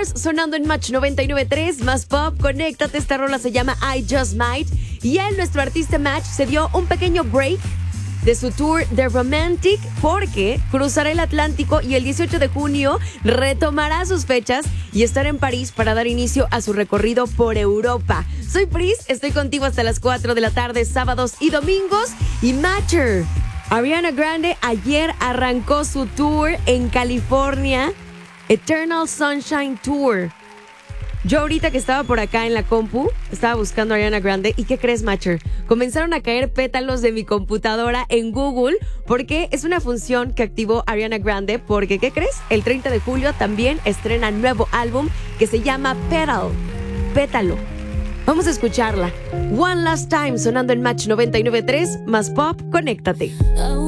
Tears sonando en Match 99.3, más pop. Conéctate, esta rola se llama I Just Might. Y él, nuestro artista Match, se dio un pequeño break de su tour The Romantic porque cruzará el Atlántico y el 18 de junio retomará sus fechas y estará en París para dar inicio a su recorrido por Europa. Soy Pris, estoy contigo hasta las 4 de la tarde, sábados y domingos. Y Matcher, Ariana Grande ayer arrancó su tour en California, Eternal Sunshine Tour. Yo ahorita que estaba por acá en la compu, estaba buscando a Ariana Grande. ¿Y qué crees, Matcher? Comenzaron a caer pétalos de mi computadora en Google porque es una función que activó Ariana Grande porque, ¿qué crees? El 30 de julio también estrena nuevo álbum que se llama Pétalo. Vamos a escucharla. One Last Time sonando en Match 99.3, más pop, conéctate.